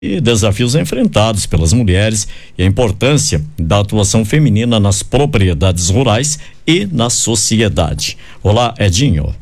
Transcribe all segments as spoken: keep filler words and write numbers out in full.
e desafios enfrentados pelas mulheres e a importância da atuação feminina nas propriedades rurais e na sociedade. Olá, Edinho.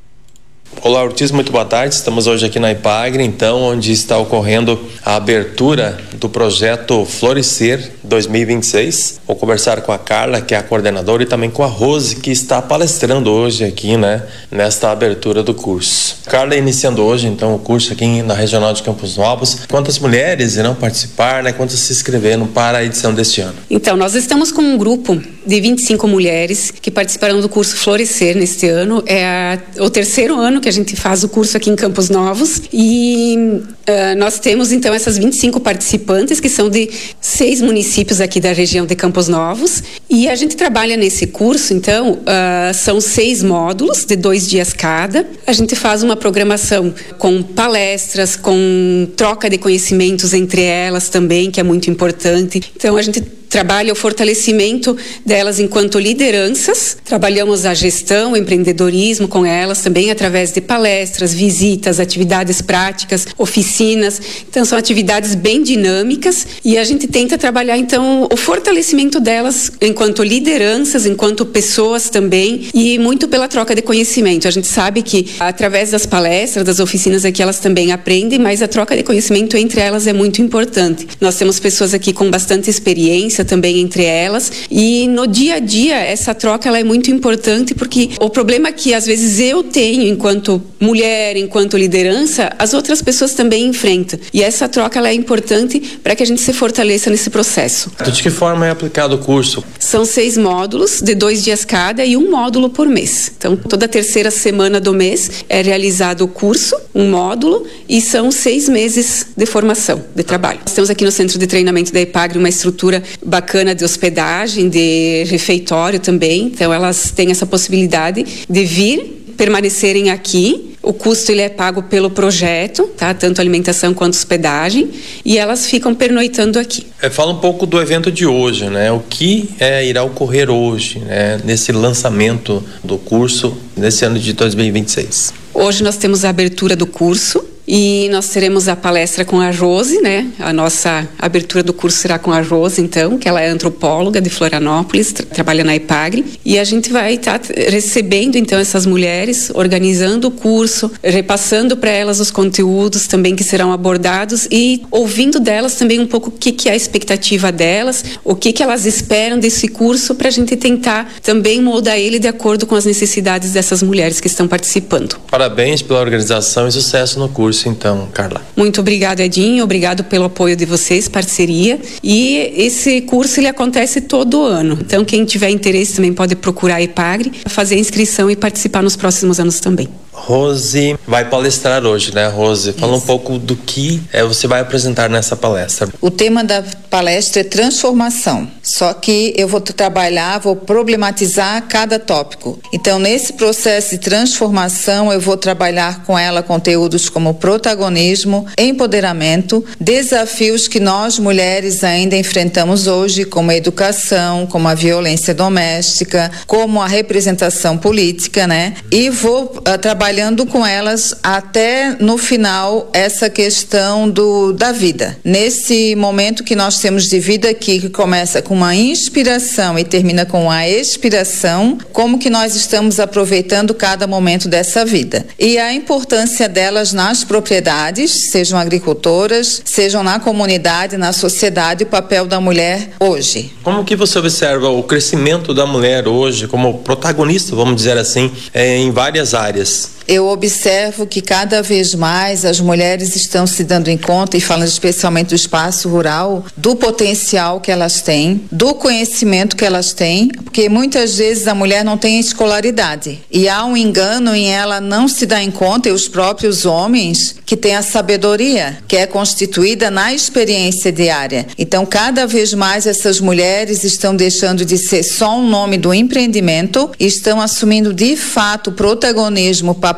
Olá, Ortiz, muito boa tarde. Estamos hoje aqui na IPAGRE, então, onde está ocorrendo a abertura do projeto Florescer dois mil e vinte e seis. Vou conversar com a Carla, que é a coordenadora, e também com a Rose, que está palestrando hoje aqui, né, nesta abertura do curso. Carla, iniciando hoje, então, o curso aqui na Regional de Campos Novos. Quantas mulheres irão participar, né? Quantas se inscreveram para a edição deste ano? Então, nós estamos com um grupo de vinte e cinco mulheres que participarão do curso Florescer neste ano. É a, o terceiro ano que a gente faz o curso aqui em Campos Novos e uh, nós temos então essas vinte e cinco participantes que são de seis municípios aqui da região de Campos Novos e a gente trabalha nesse curso, então uh, são seis módulos de dois dias cada. A gente faz uma programação com palestras, com troca de conhecimentos entre elas também, que é muito importante. Então a gente trabalha o fortalecimento delas enquanto lideranças, trabalhamos a gestão, o empreendedorismo com elas também através de palestras, visitas, atividades práticas, oficinas. Então são atividades bem dinâmicas e a gente tenta trabalhar então o fortalecimento delas enquanto lideranças, enquanto pessoas também e muito pela troca de conhecimento. A gente sabe que através das palestras, das oficinas aqui elas também aprendem, mas a troca de conhecimento entre elas é muito importante. Nós temos pessoas aqui com bastante experiência também entre elas e no dia a dia essa troca ela é muito importante porque o problema que às vezes eu tenho enquanto mulher, enquanto liderança, as outras pessoas também enfrentam e essa troca ela é importante para que a gente se fortaleça nesse processo. De que forma é aplicado o curso? São seis módulos de dois dias cada e um módulo por mês. Então toda terceira semana do mês é realizado o curso, um módulo e são seis meses de formação, de trabalho. Nós temos aqui no Centro de Treinamento da IPAGRE uma estrutura bacana de hospedagem, de refeitório também, então elas têm essa possibilidade de vir, permanecerem aqui. O custo ele é pago pelo projeto, tá? Tanto alimentação quanto hospedagem, e elas ficam pernoitando aqui. É, fala um pouco do evento de hoje, né? O que é, irá ocorrer hoje, né? Nesse lançamento do curso, nesse ano de dois mil e vinte e seis. Hoje nós temos a abertura do curso. E nós teremos a palestra com a Rose, né? A nossa abertura do curso será com a Rose, então, que ela é antropóloga de Florianópolis, tra- trabalha na IPAGRE. E a gente vai estar tá recebendo, então, essas mulheres, organizando o curso, repassando para elas os conteúdos também que serão abordados e ouvindo delas também um pouco o que, que é a expectativa delas, o que, que elas esperam desse curso para a gente tentar também moldar ele de acordo com as necessidades dessas mulheres que estão participando. Parabéns pela organização e sucesso no curso. Então, Carla. Muito obrigada, Edinho, obrigado pelo apoio de vocês, parceria, e esse curso ele acontece todo ano, então quem tiver interesse também pode procurar a IPAGRE, fazer a inscrição e participar nos próximos anos também. Rose vai palestrar hoje, né, Rose? Fala Isso. um pouco do que é, você vai apresentar nessa palestra. O tema da palestra é transformação, só que eu vou trabalhar, vou problematizar cada tópico. Então, nesse processo de transformação, eu vou trabalhar com ela conteúdos como protagonismo, empoderamento, desafios que nós mulheres ainda enfrentamos hoje, como a educação, como a violência doméstica, como a representação política, né? E vou uh, trabalhando com elas até no final essa questão do, da vida. Nesse momento que nós temos de vida aqui, que começa com uma inspiração e termina com a expiração, como que nós estamos aproveitando cada momento dessa vida. E a importância delas nas propriedades, sejam agricultoras, sejam na comunidade, na sociedade, o papel da mulher hoje. Como que você observa o crescimento da mulher hoje como protagonista, vamos dizer assim, em várias áreas? Eu observo que cada vez mais as mulheres estão se dando em conta, e falando especialmente do espaço rural, do potencial que elas têm, do conhecimento que elas têm, porque muitas vezes a mulher não tem escolaridade e há um engano em ela não se dar em conta, e os próprios homens que têm a sabedoria, que é constituída na experiência diária. Então, cada vez mais essas mulheres estão deixando de ser só um nome do empreendimento e estão assumindo de fato o protagonismo, o papel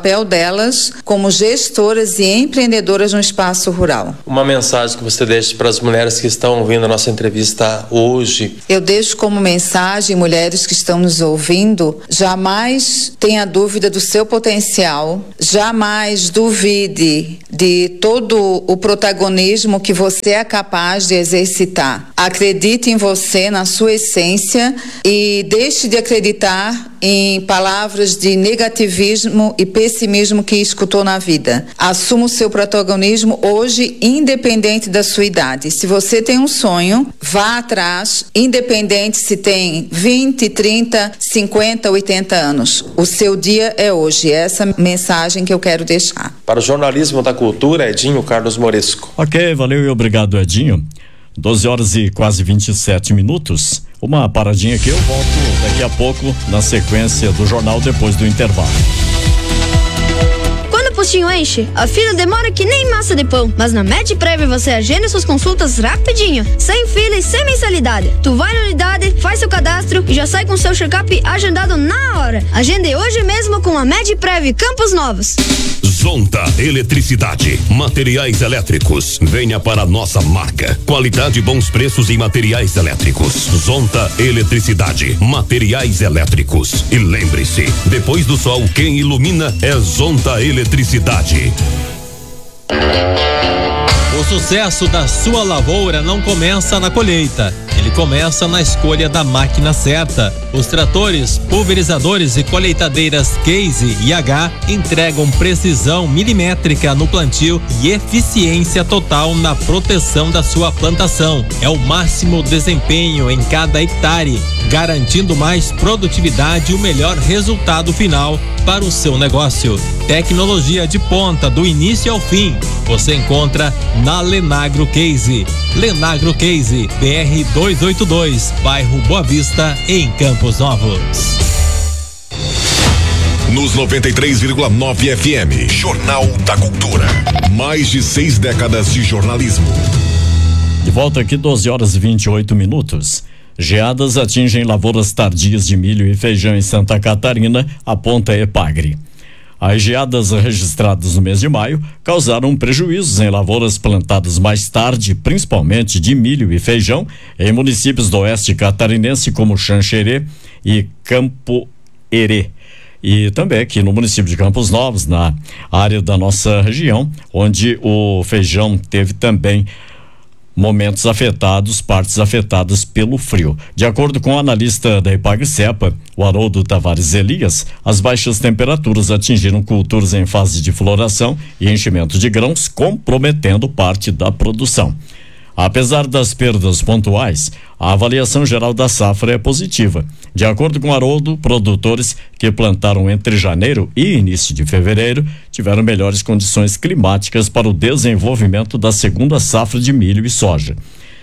papel delas como gestoras e empreendedoras no espaço rural. Uma mensagem que você deixa para as mulheres que estão ouvindo a nossa entrevista hoje? Eu deixo como mensagem, mulheres que estão nos ouvindo, jamais tenha dúvida do seu potencial, jamais duvide de todo o protagonismo que você é capaz de exercitar. Acredite em você, na sua essência, e deixe de acreditar em palavras de negativismo e pessimismo que escutou na vida. Assuma o seu protagonismo hoje, independente da sua idade. Se você tem um sonho, vá atrás, independente se tem vinte, trinta, cinquenta, oitenta anos. O seu dia é hoje. Essa é a mensagem que eu quero deixar. Para o jornalismo da cultura, Edinho Carlos Moresco. Ok, valeu e obrigado, Edinho. doze horas e quase vinte e sete minutos. Uma paradinha aqui, eu volto daqui a pouco na sequência do jornal depois do intervalo. Quando o postinho enche, a fila demora que nem massa de pão. Mas na MedPrev você agenda suas consultas rapidinho, sem fila e sem mensalidade. Tu vai na unidade, faz seu cadastro e já sai com seu check-up agendado na hora. Agende hoje mesmo com a MedPrev Campos Novos. Zonta Eletricidade, materiais elétricos. Venha para a nossa marca. Qualidade e bons preços em materiais elétricos. Zonta Eletricidade, materiais elétricos. E lembre-se, depois do sol, quem ilumina é Zonta Eletricidade. O sucesso da sua lavoura não começa na colheita. Ele começa na escolha da máquina certa. Os tratores, pulverizadores e colheitadeiras Case e H entregam precisão milimétrica no plantio e eficiência total na proteção da sua plantação. É o máximo desempenho em cada hectare, garantindo mais produtividade e o melhor resultado final para o seu negócio. Tecnologia de ponta do início ao fim. Você encontra na Lenagro Case. Lenagro Case, B R duzentos e oitenta e dois, bairro Boa Vista, em Campos Novos. Nos noventa e três vírgula nove F M, Jornal da Cultura. Mais de seis décadas de jornalismo. De volta aqui, doze horas e vinte e oito minutos. Geadas atingem lavouras tardias de milho e feijão em Santa Catarina, aponta Epagre. As geadas registradas no mês de maio causaram prejuízos em lavouras plantadas mais tarde, principalmente de milho e feijão, em municípios do oeste catarinense como Xanxerê e Campo Herê. E também aqui no município de Campos Novos, na área da nossa região, onde o feijão teve também momentos afetados, partes afetadas pelo frio. De acordo com o analista da Epagre-Cepa, o Haroldo Tavares Elias, as baixas temperaturas atingiram culturas em fase de floração e enchimento de grãos, comprometendo parte da produção. Apesar das perdas pontuais, a avaliação geral da safra é positiva. De acordo com Haroldo, produtores que plantaram entre janeiro e início de fevereiro tiveram melhores condições climáticas para o desenvolvimento da segunda safra de milho e soja.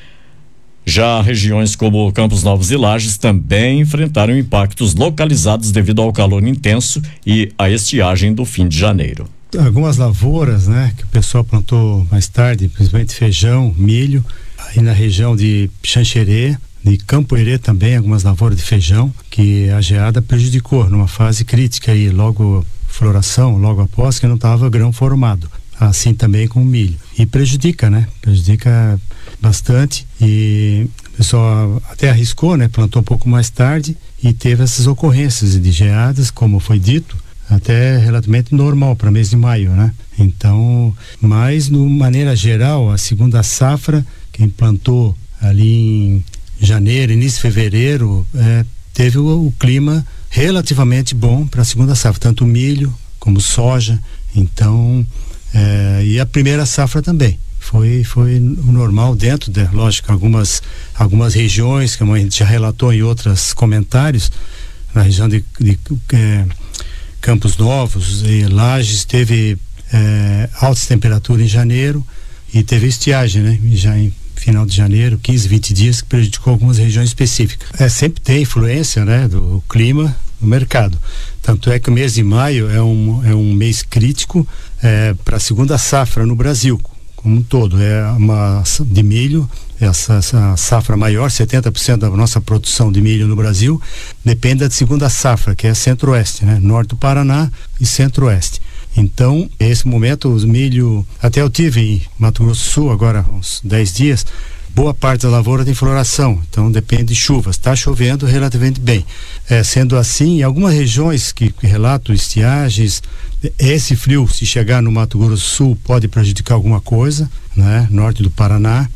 Já regiões como Campos Novos e Lages também enfrentaram impactos localizados devido ao calor intenso e à estiagem do fim de janeiro. Algumas lavouras, né, que o pessoal plantou mais tarde, principalmente feijão, milho, aí na região de Xanxerê, de Campo Herê também, algumas lavouras de feijão, que a geada prejudicou numa fase crítica aí, logo floração, logo após que não estava grão formado. Assim também com o milho. E prejudica, né? Prejudica bastante e o pessoal até arriscou, né? Plantou um pouco mais tarde e teve essas ocorrências de geadas, como foi dito, até relativamente normal para mês de maio, né? Então, mas de maneira geral, a segunda safra, quem plantou ali em janeiro, início de fevereiro, é, teve o, o clima relativamente bom para a segunda safra, tanto milho como soja. Então, é, e a primeira safra também foi foi o normal dentro de, lógico, algumas algumas regiões, como a gente já relatou em outros comentários, na região de, de é, Campos Novos e Lages teve é, altas temperaturas em janeiro e teve estiagem, né? Já em final de janeiro, quinze, vinte dias, que prejudicou algumas regiões específicas. É, sempre tem influência, né, do clima no mercado. Tanto é que o mês de maio é um, é um mês crítico é, para a segunda safra no Brasil, como um todo. É uma de milho, essa, essa safra maior, setenta por cento da nossa produção de milho no Brasil depende da segunda safra, que é centro-oeste, né? Norte do Paraná e centro-oeste. Então, nesse momento, os milho, até eu tive em Mato Grosso do Sul agora há uns dez dias, boa parte da lavoura tem floração, então depende de chuvas. Está chovendo relativamente bem. É, sendo assim, em algumas regiões que, que relato estiagens, esse frio, se chegar no Mato Grosso do Sul, pode prejudicar alguma coisa, né? Norte do Paraná.